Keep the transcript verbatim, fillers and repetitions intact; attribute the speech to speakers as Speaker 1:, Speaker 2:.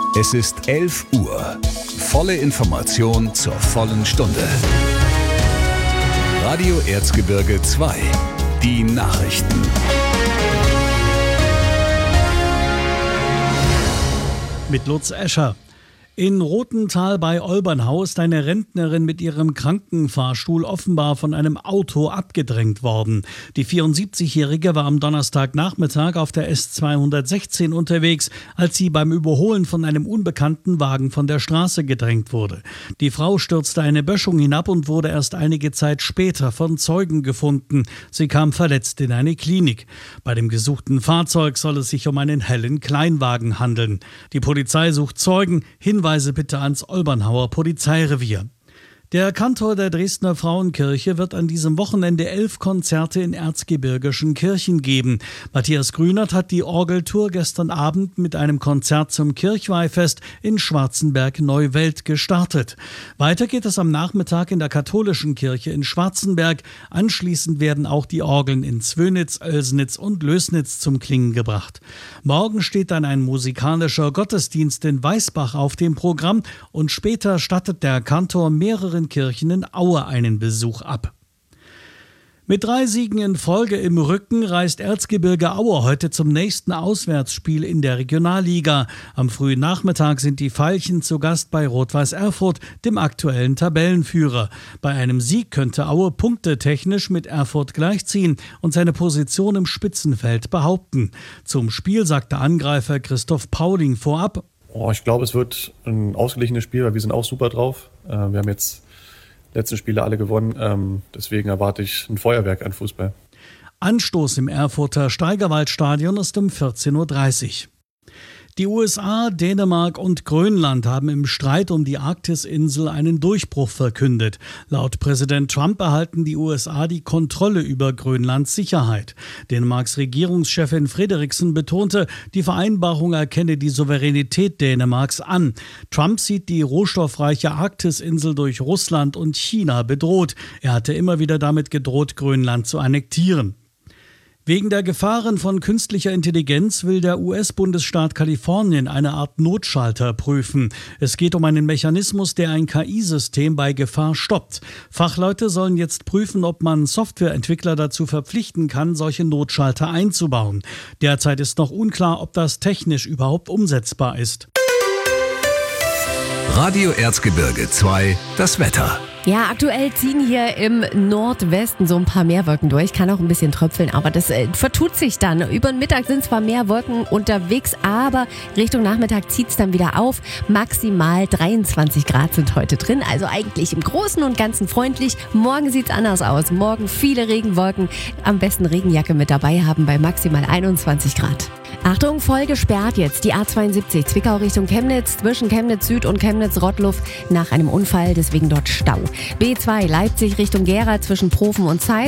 Speaker 1: Es ist elf Uhr. Volle Information zur vollen Stunde. Radio Erzgebirge zwei. Die Nachrichten.
Speaker 2: Mit Lutz Escher. In Rothental bei Olbernhau ist eine Rentnerin mit ihrem Krankenfahrstuhl offenbar von einem Auto abgedrängt worden. Die vierundsiebzigjährige war am Donnerstagnachmittag auf der S zweihundertsechzehn unterwegs, als sie beim Überholen von einem unbekannten Wagen von der Straße gedrängt wurde. Die Frau stürzte eine Böschung hinab und wurde erst einige Zeit später von Zeugen gefunden. Sie kam verletzt in eine Klinik. Bei dem gesuchten Fahrzeug soll es sich um einen hellen Kleinwagen handeln. Die Polizei sucht Zeugen. Hinweise bitte ans Olbernhauer Polizeirevier. Der Kantor der Dresdner Frauenkirche wird an diesem Wochenende elf Konzerte in erzgebirgischen Kirchen geben. Matthias Grünert hat die Orgeltour gestern Abend mit einem Konzert zum Kirchweihfest in Schwarzenberg-Neuwelt gestartet. Weiter geht es am Nachmittag in der katholischen Kirche in Schwarzenberg. Anschließend werden auch die Orgeln in Zwönitz, Oelsnitz und Lößnitz zum Klingen gebracht. Morgen steht dann ein musikalischer Gottesdienst in Weißbach auf dem Programm und später stattet der Kantor mehrere Kirchen in Aue einen Besuch ab. Mit drei Siegen in Folge im Rücken reist Erzgebirge Aue heute zum nächsten Auswärtsspiel in der Regionalliga. Am frühen Nachmittag sind die Veilchen zu Gast bei Rot-Weiß Erfurt, dem aktuellen Tabellenführer. Bei einem Sieg könnte Aue punktetechnisch mit Erfurt gleichziehen und seine Position im Spitzenfeld behaupten. Zum Spiel sagte Angreifer Christoph Pauling vorab:
Speaker 3: Oh, ich glaube, es wird ein ausgeglichenes Spiel, weil wir sind auch super drauf. Wir haben jetzt letzten Spiele alle gewonnen. Ähm, deswegen erwarte ich ein Feuerwerk an Fußball.
Speaker 2: Anstoß im Erfurter Steigerwaldstadion ist um vierzehn Uhr dreißig. Die U S A, Dänemark und Grönland haben im Streit um die Arktisinsel einen Durchbruch verkündet. Laut Präsident Trump erhalten die U S A die Kontrolle über Grönlands Sicherheit. Dänemarks Regierungschefin Frederiksen betonte, die Vereinbarung erkenne die Souveränität Dänemarks an. Trump sieht die rohstoffreiche Arktisinsel durch Russland und China bedroht. Er hatte immer wieder damit gedroht, Grönland zu annektieren. Wegen der Gefahren von künstlicher Intelligenz will der U S-Bundesstaat Kalifornien eine Art Notschalter prüfen. Es geht um einen Mechanismus, der ein K I-System bei Gefahr stoppt. Fachleute sollen jetzt prüfen, ob man Softwareentwickler dazu verpflichten kann, solche Notschalter einzubauen. Derzeit ist noch unklar, ob das technisch überhaupt umsetzbar ist.
Speaker 1: Radio Erzgebirge zwei, das Wetter.
Speaker 4: Ja, aktuell ziehen hier im Nordwesten so ein paar Meerwolken durch. Kann auch ein bisschen tröpfeln, aber das äh, vertut sich dann. Über den Mittag sind zwar mehr Wolken unterwegs, aber Richtung Nachmittag zieht's dann wieder auf. Maximal dreiundzwanzig Grad sind heute drin, also eigentlich im Großen und Ganzen freundlich. Morgen sieht's anders aus. Morgen viele Regenwolken. Am besten Regenjacke mit dabei haben bei maximal einundzwanzig Grad. Achtung, voll gesperrt jetzt die A zweiundsiebzig Zwickau Richtung Chemnitz, zwischen Chemnitz Süd und Chemnitz Rottluff nach einem Unfall, deswegen dort Stau. B zwei Leipzig Richtung Gera zwischen Profen und Zeil.